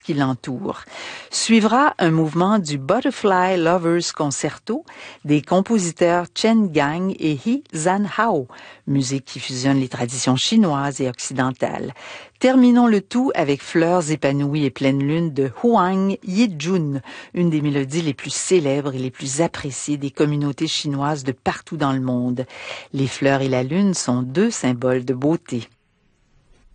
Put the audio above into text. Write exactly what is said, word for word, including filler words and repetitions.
qui l'entourent. Suivra un mouvement du Butterfly Lovers Concerto des compositeurs Chen Gang et He Zhanhao, musique qui fusionne les traditions chinoises et occidentales. Terminons le tout avec Fleurs épanouies et pleine lune de Huang Yijun, une des mélodies les plus célèbres et les plus appréciées des communautés chinoises de partout dans le monde. Les fleurs et la lune sont deux symboles de beauté.